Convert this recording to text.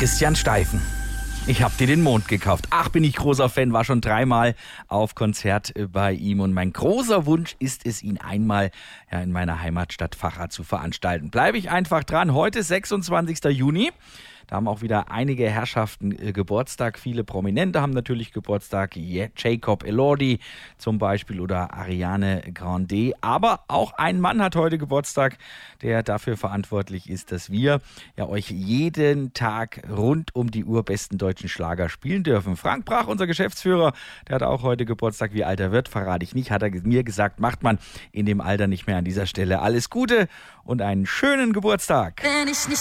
Christian Steifen. Ich hab dir den Mond gekauft. Ach, bin ich großer Fan, war schon 3-mal auf Konzert bei ihm. Und mein großer Wunsch ist es, ihn einmal in meiner Heimatstadt Vacha zu veranstalten. Bleibe ich einfach dran. Heute 26. Juni. Da haben auch wieder einige Herrschaften Geburtstag. Viele Prominente haben natürlich Geburtstag. Jacob Elordi zum Beispiel oder Ariane Grande. Aber auch ein Mann hat heute Geburtstag, der dafür verantwortlich ist, dass wir euch jeden Tag rund um die Uhr besten deutschen Schlager spielen dürfen. Frank Brach, unser Geschäftsführer, der hat auch heute Geburtstag. Wie alt er wird, verrate ich nicht. Hat er mir gesagt, macht man in dem Alter nicht mehr. An dieser Stelle alles Gute und einen schönen Geburtstag. Wenn ich nicht